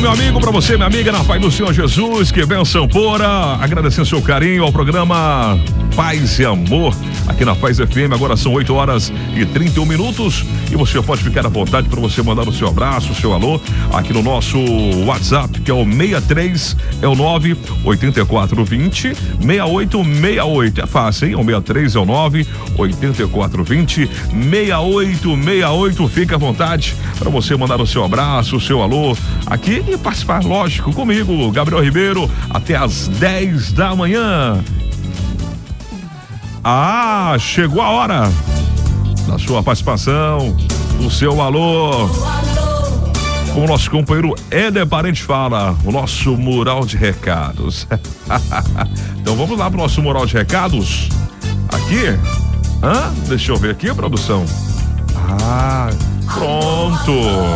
meu amigo, pra você, minha amiga, na paz do Senhor Jesus, que benção pura, agradecendo seu carinho ao programa Paz e Amor, aqui na Paz FM. Agora são 8h31 e você pode ficar à vontade para você mandar o seu abraço, o seu alô, aqui no nosso WhatsApp, que é o 6384206868. É fácil, hein? O 6384206868. Fica à vontade para você mandar o seu abraço, o seu alô aqui e participar, lógico, comigo, Gabriel Ribeiro, até às 10 da manhã. Ah, chegou a hora da sua participação, do seu alô, com o nosso companheiro Éder Parente Fala, o nosso mural de recados. Então vamos lá pro nosso mural de recados. Aqui, deixa eu ver aqui, produção. Pronto.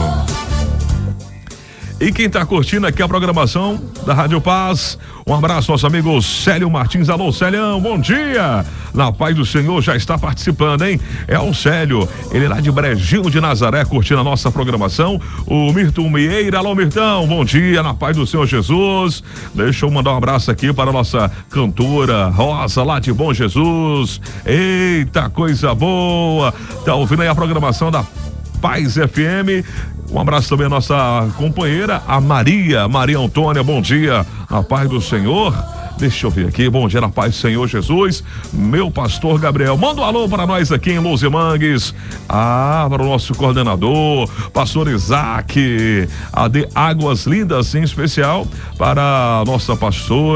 E quem tá curtindo aqui a programação da Rádio Paz, um abraço, nosso amigo Célio Martins. Alô, Célião, bom dia! Na paz do Senhor, já está participando, hein? É o Célio, ele lá de Brejinho de Nazaré, curtindo a nossa programação. O Mirton Mieira, alô, Mirtão, bom dia, na paz do Senhor Jesus. Deixa eu mandar um abraço aqui para a nossa cantora Rosa, lá de Bom Jesus. Eita, coisa boa! Tá ouvindo aí a programação da Paz FM. Um abraço também à nossa companheira, a Maria Antônia, bom dia, na paz do Senhor. Deixa eu ver aqui, bom dia na paz do Senhor Jesus, meu pastor Gabriel. Manda um alô para nós aqui em Luzimangues, para o nosso coordenador, pastor Isaac, a de Águas Lindas, em especial para a nossa pastora